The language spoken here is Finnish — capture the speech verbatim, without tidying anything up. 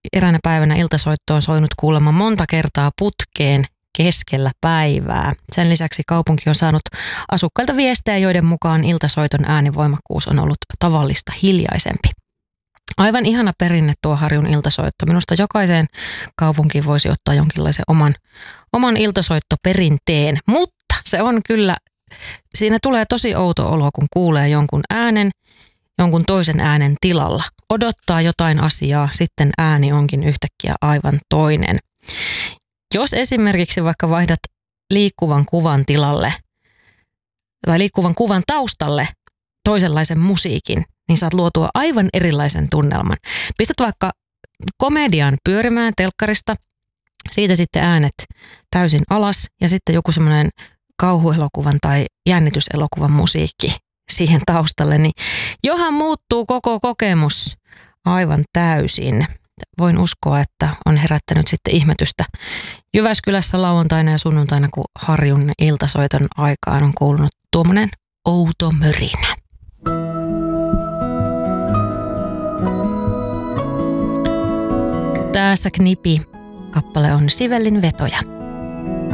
eräänä päivänä iltasoitto on soinut kuulemma monta kertaa putkeen keskellä päivää. Sen lisäksi kaupunki on saanut asukkailta viestejä, joiden mukaan iltasoiton äänivoimakkuus on ollut tavallista hiljaisempi. Aivan ihana perinne tuo Harjun iltasoitto. Minusta jokaiseen kaupunkiin voisi ottaa jonkinlaisen oman, oman iltasoittoperinteen, mutta se on kyllä, siinä tulee tosi outo olo, kun kuulee jonkun äänen, jonkun toisen äänen tilalla. Odottaa jotain asiaa, sitten ääni onkin yhtäkkiä aivan toinen. Jos esimerkiksi vaikka vaihdat liikkuvan kuvan tilalle tai liikkuvan kuvan taustalle toisenlaisen musiikin, niin saat luotua aivan erilaisen tunnelman. Pistät vaikka komedian pyörimään telkkarista, siitä sitten äänet täysin alas ja sitten joku semmoinen kauhuelokuvan tai jännityselokuvan musiikki siihen taustalle, niin johan muuttuu koko kokemus aivan täysin. Voin uskoa, että on herättänyt sitten ihmetystä Jyväskylässä lauantaina ja sunnuntaina, kun Harjun iltasoiton aikaan on kuulunut tuommoinen outo mörinä. Tässä Knipi. Kappale on Sivellin vetoja.